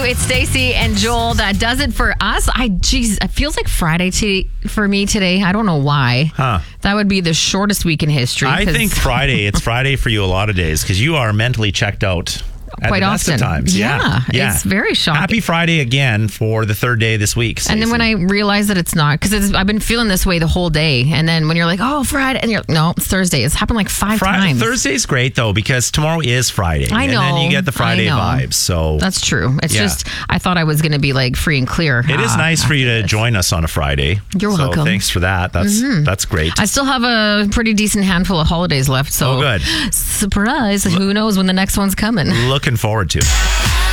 It's Stacey and Joel. That does it for us. It feels like Friday for me today. I don't know why. That would be the shortest week in history. I think Friday, it's Friday for you a lot of days because you are mentally checked out. Quite often. Times. Yeah. It's very shocking. Happy Friday again for the third day this week. Stacey. And then when I realized that it's not, because I've been feeling this way the whole day. And then when you're like, oh, Friday, and you're like, no, it's Thursday. It's happened like five times. Thursday's great though, because tomorrow is Friday. I know. And then you get the Friday vibes. So that's true. It's just, I thought I was going to be like free and clear. It is nice for you to join us on a Friday. You're welcome. Thanks for that. That's great. I still have a pretty decent handful of holidays left. So good. Surprise. Who knows when the next one's coming. Looking forward to it.